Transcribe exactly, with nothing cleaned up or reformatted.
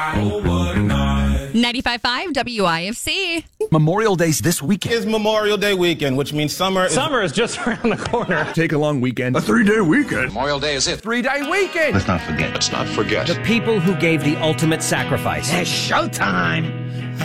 ninety-five point five W I F C. Memorial Day's this weekend. It's Memorial Day weekend, which means summer is... Summer is just around the corner. Take a long weekend. A three-day weekend. Memorial Day is it. Three-day weekend. Let's not forget. Let's not forget. The people who gave the ultimate sacrifice. It's showtime.